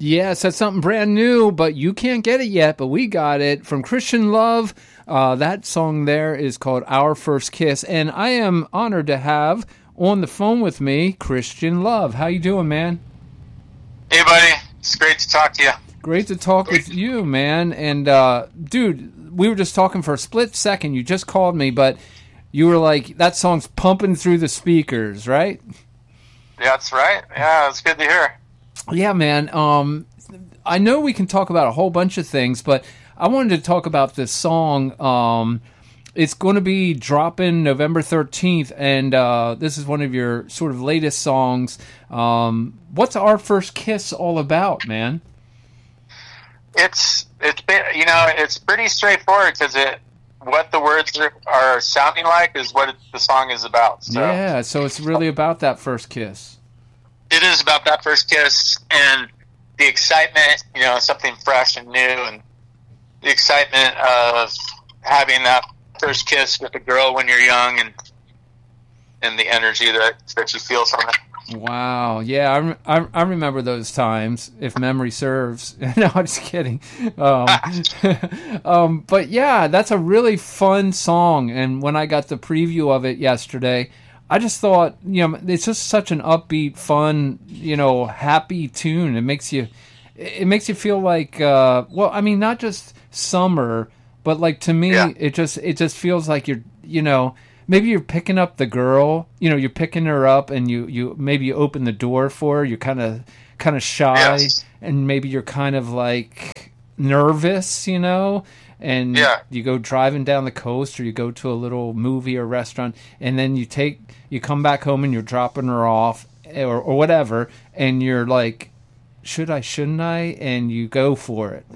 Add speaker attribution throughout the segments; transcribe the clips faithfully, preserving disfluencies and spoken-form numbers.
Speaker 1: Yes, that's something brand new, but you can't get it yet, but we got it from Christian Love. Uh, that song there is called Our First Kiss, and I am honored to have on the phone with me Christian Love. How you doing, man?
Speaker 2: Hey, buddy. It's great to talk to you.
Speaker 1: Great to talk with you, man. And, uh, dude, we were just talking for a split second. You just called me, but you were like, that song's pumping through the speakers, right?
Speaker 2: Yeah, that's right. Yeah, it's good to hear.
Speaker 1: Yeah, man. Um, I know we can talk about a whole bunch of things, but I wanted to talk about this song. Um, it's going to be dropping November thirteenth, and uh, this is one of your sort of latest songs. Um, what's Our First Kiss all about, man?
Speaker 2: It's it's been, you know, it's pretty straightforward because it what the words are, are sounding like is what it, the song is about. So.
Speaker 1: Yeah, so it's really about that first kiss.
Speaker 2: It is about that first kiss and the excitement, you know, something fresh and new, and the excitement of having that first kiss with a girl when you're young, and and the energy that that you feel from it.
Speaker 1: Wow, yeah, I, rem- I, I remember those times, if memory serves. No, I'm just kidding. Um, um, but yeah, that's a really fun song, and when I got the preview of it yesterday, I just thought, you know, it's just such an upbeat, fun, you know, happy tune. It makes you, it makes you feel like, uh, well, I mean, not just summer, but like to me,
Speaker 2: yeah.
Speaker 1: it just, it just feels like you're, you know, maybe you're picking up the girl, you know, you're picking her up, and you, you maybe you open the door for her. You're kind of, kind of shy,
Speaker 2: yes.
Speaker 1: and maybe you're kind of like nervous, you know. And
Speaker 2: yeah.
Speaker 1: you go driving down the coast, or you go to a little movie or restaurant, and then you take, you come back home and you're dropping her off, or, or whatever, and you're like, should I, shouldn't I? And you go for it.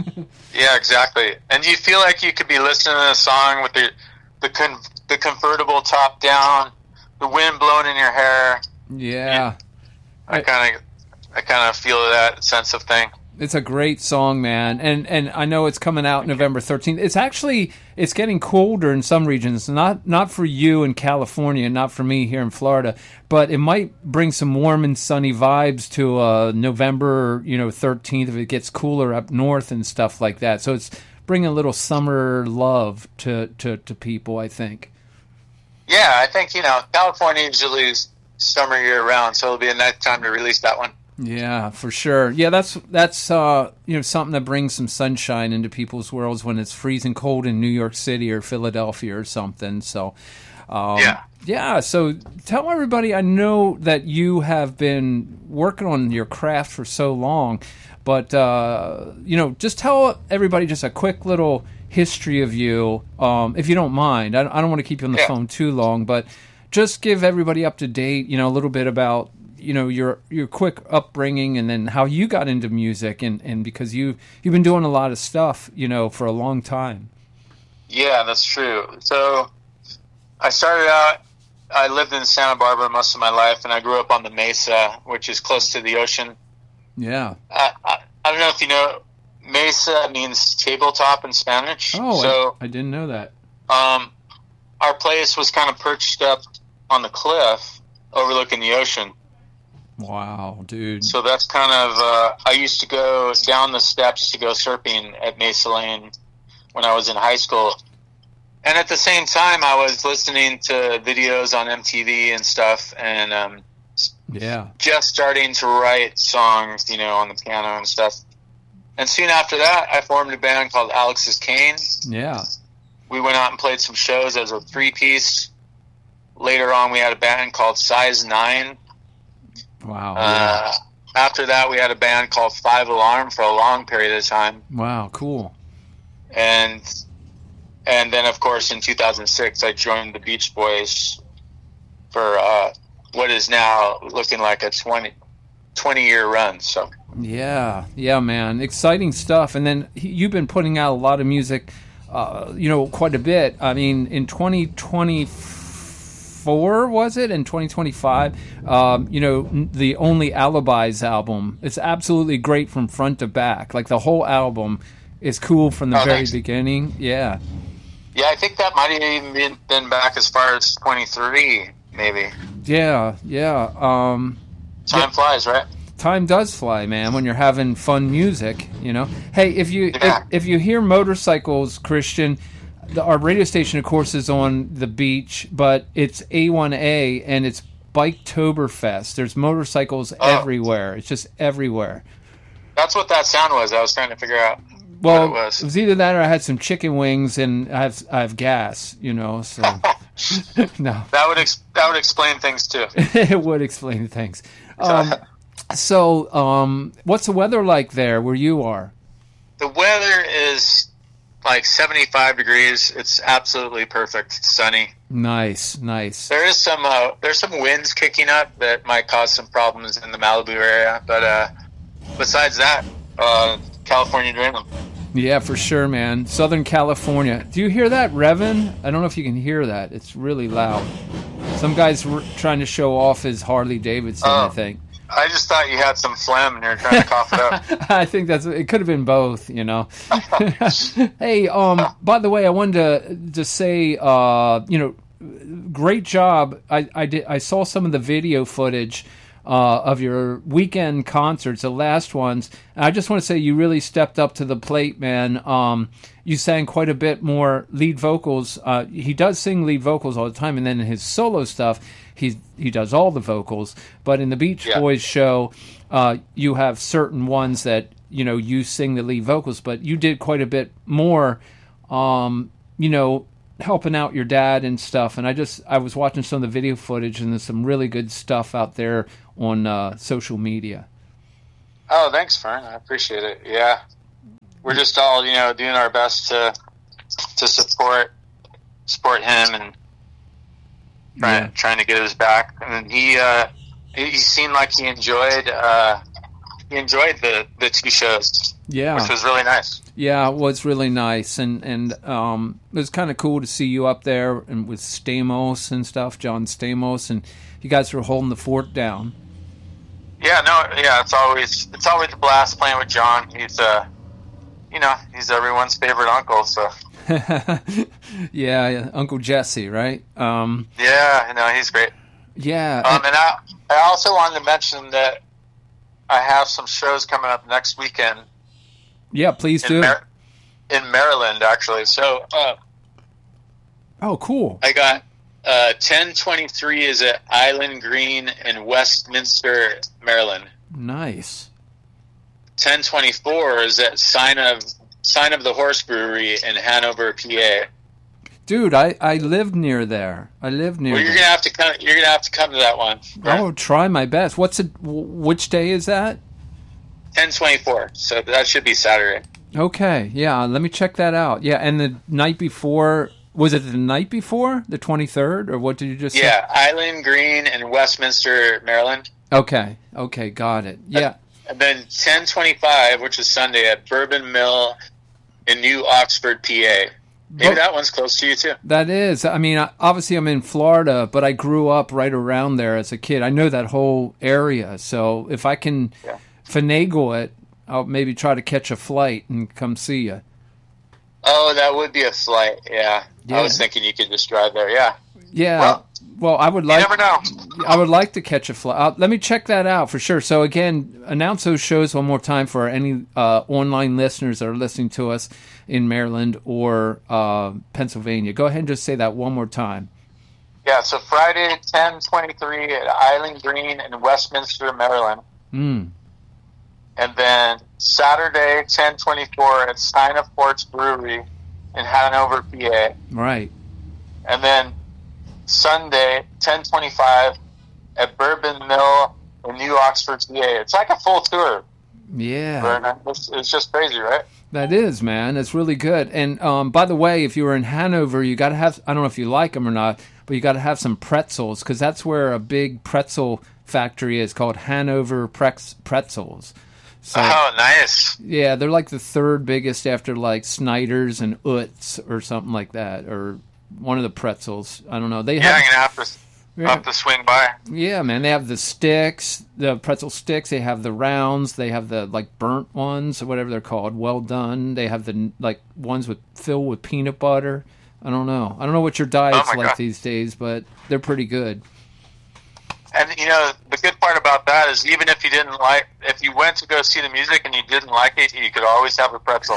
Speaker 2: Yeah, exactly. And you feel like you could be listening to a song with the the con- the convertible top down, the wind blowing in your hair.
Speaker 1: Yeah,
Speaker 2: I kind of I kind of feel that sense of thing.
Speaker 1: It's a great song, man, and and I know it's coming out November thirteenth. It's actually, it's getting colder in some regions, not not for you in California, not for me here in Florida, but it might bring some warm and sunny vibes to uh, November, you know, thirteenth if it gets cooler up north and stuff like that. So it's bringing a little summer love to, to, to people, I think.
Speaker 2: Yeah, I think, you know, California usually is summer year round, so it'll be a nice time to release that one.
Speaker 1: Yeah, for sure. Yeah, that's that's uh, you know, something that brings some sunshine into people's worlds when it's freezing cold in New York City or Philadelphia or something. So, um,
Speaker 2: yeah,
Speaker 1: yeah. So tell everybody. I know that you have been working on your craft for so long, but uh, you know, just tell everybody just a quick little history of you, um, if you don't mind. I, I don't want to keep you on the
Speaker 2: yeah.
Speaker 1: phone too long, but just give everybody up to date. You know, a little bit about, you know, your your quick upbringing, and then how you got into music, and, and because you you've been doing a lot of stuff, you know, for a long time.
Speaker 2: Yeah, that's true. So I started out, I lived in Santa Barbara most of my life, and I grew up on the Mesa, which is close to the ocean.
Speaker 1: Yeah.
Speaker 2: I, I, I don't know if you know, Mesa means tabletop in Spanish.
Speaker 1: Oh,
Speaker 2: so,
Speaker 1: I, I didn't know that.
Speaker 2: Um, our place was kind of perched up on the cliff overlooking the ocean.
Speaker 1: Wow, dude.
Speaker 2: So that's kind of, uh, I used to go down the steps to go surfing at Mesa Lane when I was in high school. And at the same time, I was listening to videos on M T V and stuff, and um,
Speaker 1: yeah,
Speaker 2: just starting to write songs, you know, on the piano and stuff. And soon after that, I formed a band called Alex's Cane.
Speaker 1: Yeah.
Speaker 2: We went out and played some shows as a three-piece. Later on, we had a band called Size nine.
Speaker 1: Wow.
Speaker 2: Uh, after that, we had a band called Five Alarm for a long period of time.
Speaker 1: Wow, cool.
Speaker 2: And and then, of course, in two thousand six, I joined the Beach Boys for uh, what is now looking like a twenty, twenty-year run. So
Speaker 1: yeah, yeah, man, exciting stuff. And then you've been putting out a lot of music, uh, you know, quite a bit. I mean, in twenty twenty-four, was it? In twenty twenty-five, um, you know, the Only Alibis album. It's absolutely great from front to back. Like, the whole album is cool from the
Speaker 2: oh,
Speaker 1: very
Speaker 2: thanks.
Speaker 1: beginning. Yeah.
Speaker 2: Yeah, I think that might have even been, been back as far as twenty-three, maybe.
Speaker 1: Yeah, yeah. Um,
Speaker 2: Time
Speaker 1: yeah.
Speaker 2: flies, right?
Speaker 1: time does fly, man, when you're having fun music, you know. Hey, if you
Speaker 2: Yeah.
Speaker 1: if, if you hear motorcycles, Christian, the, our radio station, of course, is on the beach, but it's A one A and it's Biketoberfest. There's motorcycles
Speaker 2: Oh.
Speaker 1: everywhere. It's just everywhere.
Speaker 2: That's what that sound was. I was trying to figure out
Speaker 1: Well,
Speaker 2: what it was.
Speaker 1: it was either that or I had some chicken wings and I have I have gas, you know. So no,
Speaker 2: That would ex- that would explain things too.
Speaker 1: it would explain things. Um, so, um, what's the weather like there where you are?
Speaker 2: The weather is like seventy-five degrees. It's absolutely perfect. It's sunny.
Speaker 1: Nice, nice.
Speaker 2: There is some uh, there's some winds kicking up that might cause some problems in the Malibu area, but uh, besides that, uh, California dreaming.
Speaker 1: Yeah, for sure, man. Southern California. Do you hear that revving? I don't know if you can hear that. It's really loud. Some guy's r- trying to show off his Harley Davidson, I
Speaker 2: Oh.
Speaker 1: think.
Speaker 2: I just thought you had some phlegm and you were trying to cough it up.
Speaker 1: I think that's it. Could have been both, you know. Hey, um, by the way, I wanted to just say, uh, you know, great job. I, I did. I saw some of the video footage uh, of your weekend concerts, the last ones. And I just want to say you really stepped up to the plate, man. Um, you sang quite a bit more lead vocals. Uh, he does sing lead vocals all the time, and then in his solo stuff, he he does all the vocals. But in the Beach
Speaker 2: Yeah.
Speaker 1: Boys show, uh, you have certain ones that you know you sing the lead vocals, but you did quite a bit more. Um, you know, helping out your dad and stuff. And I just I was watching some of the video footage, and there's some really good stuff out there on uh, social media.
Speaker 2: Oh, thanks, Fern. I appreciate it. Yeah, we're just all you know doing our best to to support support him and trying
Speaker 1: Yeah.
Speaker 2: trying to get his back. And he uh, he, he seemed like he enjoyed uh, he enjoyed the the two shows,
Speaker 1: Yeah.
Speaker 2: which was really nice.
Speaker 1: Yeah, it was really nice, and and um, it was kind of cool to see you up there and with Stamos and stuff, John Stamos, and you guys were holding the fort down.
Speaker 2: Yeah, no, yeah, it's always it's always a blast playing with John. He's uh, you know, he's everyone's favorite uncle. So
Speaker 1: yeah, yeah, Uncle Jesse, right? Um,
Speaker 2: yeah, you know, he's great.
Speaker 1: yeah,
Speaker 2: Um, and I I also wanted to mention that I have some shows coming up next weekend
Speaker 1: yeah. Please
Speaker 2: in
Speaker 1: do.
Speaker 2: Mar- in Maryland, actually. So uh,
Speaker 1: Oh, cool.
Speaker 2: I got uh, ten twenty-three is at Island Green in Westminster, Maryland.
Speaker 1: Nice.
Speaker 2: ten twenty-four is at Sign of Sign of the Horse Brewery in Hanover, P A.
Speaker 1: Dude, I, I lived near there. I lived near
Speaker 2: Well, you're
Speaker 1: there.
Speaker 2: gonna have to come. You're gonna have to come to that one.
Speaker 1: I will try my best. What's it? wh- Which day is that?
Speaker 2: ten twenty-four. So that should be Saturday.
Speaker 1: Okay, yeah. Let me check that out. Yeah, and the night before, was it the night before, the twenty-third, or what did you just say?
Speaker 2: Yeah, Island Green in Westminster, Maryland.
Speaker 1: Okay, okay, got it. Yeah,
Speaker 2: And then ten twenty-five, which is Sunday, at Bourbon Mill in New Oxford, P A. Maybe
Speaker 1: Well-
Speaker 2: that one's close to you too.
Speaker 1: that is. I mean, I- obviously I'm in Florida, but I grew up right around there as a kid. I know that whole area, so if I can
Speaker 2: Yeah.
Speaker 1: finagle it, I'll maybe try to catch a flight and come see you.
Speaker 2: Oh, that would be a flight. Yeah.
Speaker 1: Yeah.
Speaker 2: I was thinking you could just drive there. Yeah.
Speaker 1: Yeah.
Speaker 2: Well,
Speaker 1: Well, I would
Speaker 2: You
Speaker 1: like.
Speaker 2: never know.
Speaker 1: I would like to catch a flight. Uh, let me check that out for sure. So again, announce those shows one more time for any uh, online listeners that are listening to us in Maryland or uh, Pennsylvania. Go ahead and just say that one more time.
Speaker 2: Yeah, so Friday, ten twenty-three at Island Green in Westminster, Maryland.
Speaker 1: Mm.
Speaker 2: And then Saturday, ten twenty-four at Sign of Ports Brewery in Hanover, P A.
Speaker 1: Right.
Speaker 2: And then Sunday, ten twenty-five at Bourbon Mill in New Oxford, P A. It's like a full tour,
Speaker 1: Yeah.
Speaker 2: Vernon. It's, it's just crazy, right?
Speaker 1: That is, man. It's really good. And um, by the way, if you were in Hanover, you got to have, I don't know if you like them or not, but you got to have some pretzels because that's where a big pretzel factory is called Hanover Prex- Pretzels. So,
Speaker 2: Oh, nice.
Speaker 1: yeah, they're like the third biggest after like Snyder's and Utz or something like that, or one of the pretzels. I don't know. They
Speaker 2: Yeah,
Speaker 1: have,
Speaker 2: I'm going to have to,
Speaker 1: yeah,
Speaker 2: have to swing by.
Speaker 1: yeah, man. They have the sticks, the pretzel sticks. They have the rounds. They have the like burnt ones or whatever they're called. Well done. They have the like ones with filled with peanut butter. I don't know. I don't know what your diet's
Speaker 2: Oh, my
Speaker 1: like
Speaker 2: God.
Speaker 1: these days, but they're pretty good.
Speaker 2: And, you know, the good part about that is even if you didn't like, if you went to go see the music and you didn't like it, you could always have a pretzel.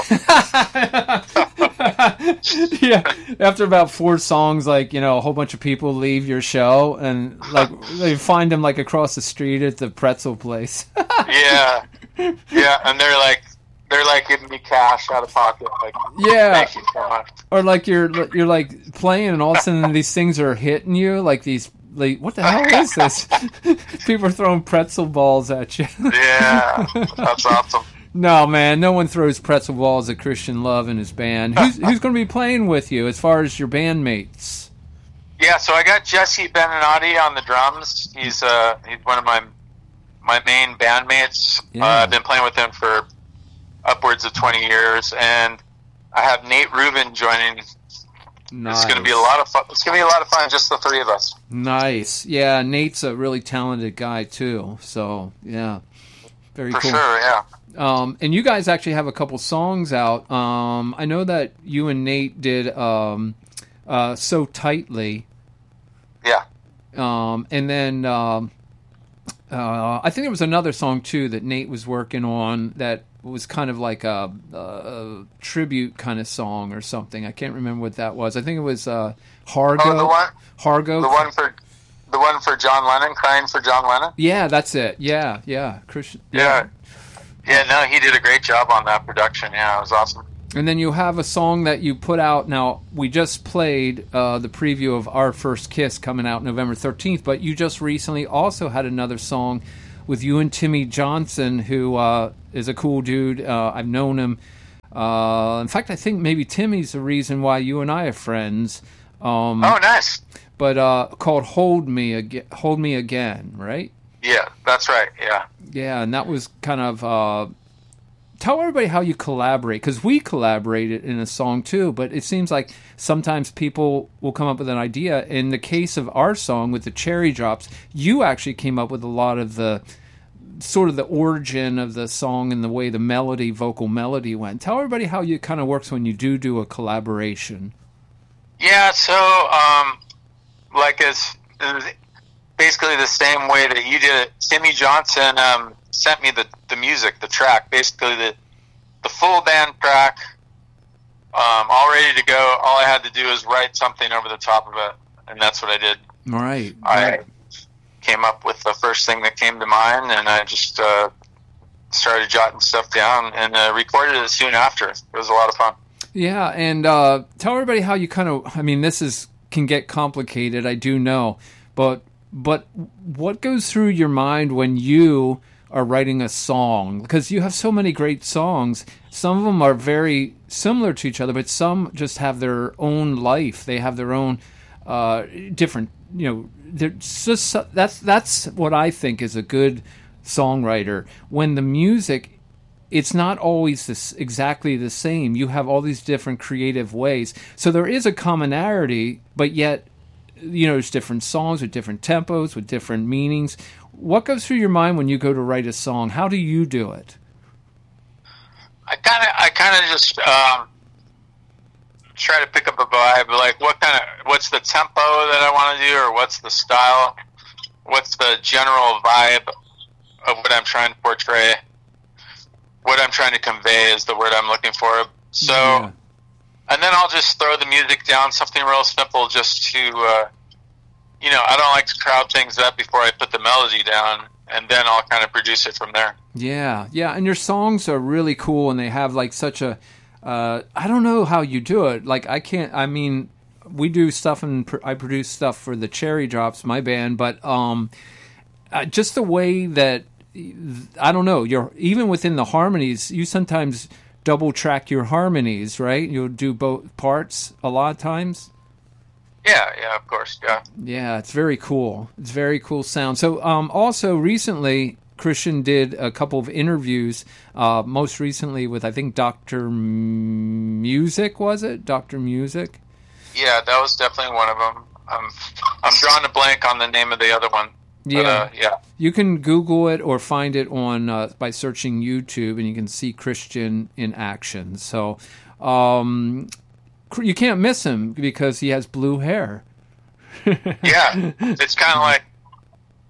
Speaker 1: Yeah, after about four songs, like, you know, a whole bunch of people leave your show and like they find them like across the street at the pretzel place.
Speaker 2: Yeah, yeah, and they're like, they're like giving me cash out of pocket. Like,
Speaker 1: yeah,
Speaker 2: thank you so much.
Speaker 1: Or like you're you're like playing and all of a sudden these things are hitting you, like these. Like, what the hell is this? People are throwing pretzel balls at you.
Speaker 2: Yeah, that's awesome.
Speaker 1: No, man, no one throws pretzel balls at Christian Love and his band. Who's who's going to be playing with you as far as your bandmates?
Speaker 2: Yeah, so I got Jesse Beninati on the drums. He's uh he's one of my my main bandmates.
Speaker 1: Yeah.
Speaker 2: Uh, I've been playing with him for upwards of twenty years, and I have Nate Rubin joining. Nice. It's going to be a lot of fun. It's going to be a lot of fun, just the three of us.
Speaker 1: Nice. Yeah, Nate's a really talented guy too. So yeah, very
Speaker 2: For
Speaker 1: cool.
Speaker 2: sure, yeah.
Speaker 1: Um, and you guys actually have a couple songs out. Um, I know that you and Nate did um, uh, "So Tightly."
Speaker 2: Yeah.
Speaker 1: Um, and then um, uh, I think there was another song too that Nate was working on that was kind of like a, a tribute kind of song or something. I can't remember what that was. I think it was uh, Hargo.
Speaker 2: Oh, the one,
Speaker 1: Hargo.
Speaker 2: The one for the one for John Lennon, crying for John Lennon.
Speaker 1: Yeah, that's it. Yeah, yeah, Christian.
Speaker 2: Yeah. yeah, yeah. No, he did a great job on that production. Yeah, it was awesome.
Speaker 1: And then you have a song that you put out. Now, we just played uh, the preview of Our First Kiss coming out November thirteenth, but you just recently also had another song with you and Timmy Johnson, who uh, is a cool dude. Uh, I've known him. Uh, in fact, I think maybe Timmy's the reason why you and I are friends. Um,
Speaker 2: oh, nice.
Speaker 1: But uh, called "Hold Me Again," "Hold Me Again," right?
Speaker 2: Yeah, that's right. Yeah.
Speaker 1: Yeah, and that was kind of. Uh, tell everybody how you collaborate, because we collaborated in a song too. But it seems like sometimes people will come up with an idea. In the case of our song with the Cherry Drops, you actually came up with a lot of the sort of the origin of the song and the way the melody, vocal melody went. Tell everybody how it kind of works when you do do a collaboration.
Speaker 2: Yeah, so um, like it's basically the same way that you did it. Timmy Johnson um, sent me the, the music, the track, basically the the full band track, um, all ready to go. All I had to do is write something over the top of it, and that's what I did.
Speaker 1: Right.
Speaker 2: I
Speaker 1: right.
Speaker 2: came up with the first thing that came to mind, and I just uh, started jotting stuff down and uh, recorded it soon after. It was a lot of fun.
Speaker 1: Yeah, and uh, tell everybody how you kind of, I mean, this is can get complicated, I do know, but but what goes through your mind when you are writing a song? Because you have so many great songs. Some of them are very similar to each other, but some just have their own life. They have their own uh, different, you know, they're just, that's, that's what I think is a good songwriter. When the music, it's not always this, exactly the same. You have all these different creative ways. So there is a commonality, but yet, you know, there's different songs with different tempos, with different meanings. What goes through your mind when you go to write a song? How do you do it?
Speaker 2: I kind of, I kind of just um, try to pick up a vibe, like what kind of, what's the tempo that I want to do, or what's the style, what's the general vibe of what I'm trying to portray. What I'm trying to convey is the word I'm looking for. So, yeah. And then I'll just throw the music down, something real simple, just to, uh, you know, I don't like to crowd things up before I put the melody down, and then I'll kind of produce it from there. Yeah,
Speaker 1: yeah, and your songs are really cool, and they have like such a, uh, I don't know how you do it. Like I can't, I mean, we do stuff, and pr- I produce stuff for the Cherry Drops, my band, but um, uh, just the way that, I don't know, you're even within the harmonies, you sometimes double track your harmonies, right? You'll do both parts a lot of times.
Speaker 2: Yeah, yeah, of course, yeah.
Speaker 1: Yeah, it's very cool. It's very cool sound. So um, also recently, Christian did a couple of interviews, uh, most recently with, I think, Doctor Music, was it? Doctor Music?
Speaker 2: Yeah, that was definitely one of them. Um, I'm drawing a blank on the name of the other one.
Speaker 1: Yeah,
Speaker 2: but, uh, yeah.
Speaker 1: You can Google it or find it on uh, by searching YouTube, and you can see Christian in action. So um, you can't miss him because he has blue hair.
Speaker 2: Yeah, it's kind of like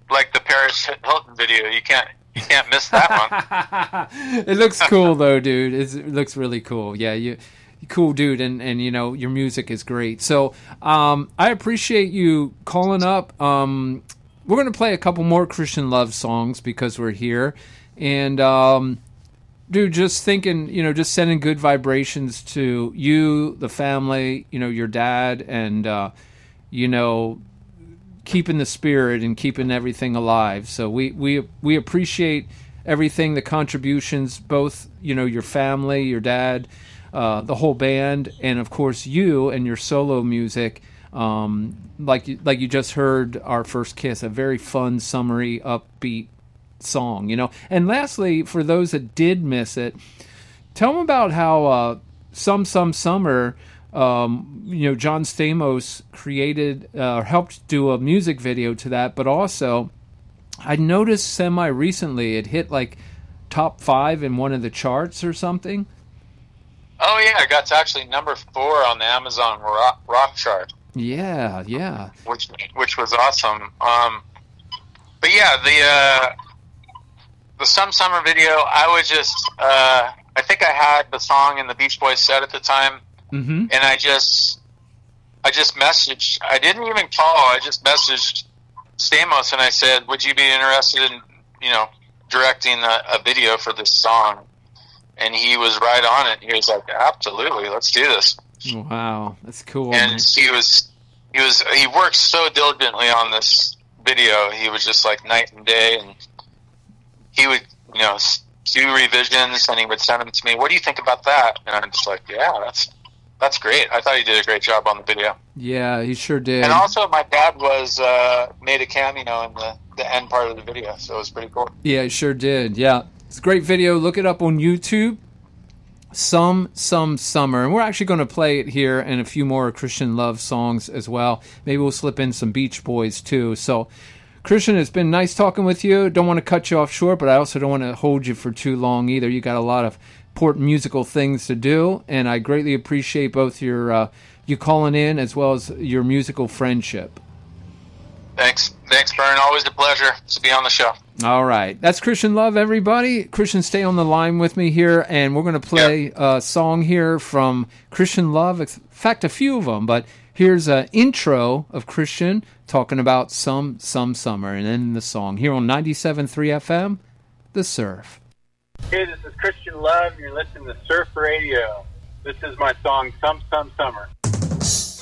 Speaker 2: like the Paris Hilton video. You can't you can't miss that one.
Speaker 1: It looks cool though, dude. It's, it looks really cool. Yeah, you cool dude, and and you know your music is great. So um, I appreciate you calling up. Um, we're gonna play a couple more Christian Love songs because we're here, and um, dude, just thinking, you know, just sending good vibrations to you, the family, you know, your dad, and uh, you know, keeping the spirit and keeping everything alive. So we we we appreciate everything, the contributions, both, you know, your family, your dad, uh, the whole band, and of course you and your solo music. Um, like you, like you just heard our first kiss, a very fun, summery, upbeat song, you know. And lastly, for those that did miss it, tell them about how uh, Some Some Summer, um, you know, John Stamos created uh, or helped do a music video to that, but also I noticed semi recently it hit like top five in one of the charts or something.
Speaker 2: Oh yeah, it got to actually number four on the Amazon rock, rock chart.
Speaker 1: Yeah, yeah.
Speaker 2: Which which was awesome. Um, but yeah, the uh, the Some Summer video, I was just uh, I think I had the song in the Beach Boys set at the time,
Speaker 1: mm-hmm.
Speaker 2: and I just I just messaged. I didn't even call. I just messaged Stamos and I said, "Would you be interested in, you know, directing a, a video for this song?" And he was right on it. He was like, "Absolutely, let's do this."
Speaker 1: Wow, that's cool.
Speaker 2: And
Speaker 1: man.
Speaker 2: he was, he was, he worked so diligently on this video. He was just like night and day, and he would, you know, do revisions, and he would send them to me. What do you think about that? And I'm just like, yeah, that's that's great. I thought he did a great job on the video.
Speaker 1: Yeah, he sure did.
Speaker 2: And also, my dad was uh, made a cameo in the the end part of the video, so it was pretty cool.
Speaker 1: Yeah, he sure did. Yeah, it's a great video. Look it up on YouTube. Some Some Summer, and we're actually going to play it here and a few more Christian Love songs as well. Maybe we'll slip in some Beach Boys too. So Christian, it's been nice talking with you. Don't want to cut you off short, but I also don't want to hold you for too long either. You got a lot of important musical things to do, and I greatly appreciate both your uh, you calling in as well as your musical friendship.
Speaker 2: Thanks. Thanks, Vern. Always a pleasure to be on the show.
Speaker 1: All right. That's Christian Love, everybody. Christian, stay on the line with me here, and we're going to play yep. a song here from Christian Love. In fact, a few of them, but here's an intro of Christian talking about Some Some Summer, and then the song here on ninety-seven point three F M, The Surf.
Speaker 3: Hey, this is Christian Love. You're listening to Surf Radio. This is my song, Some Some Summer.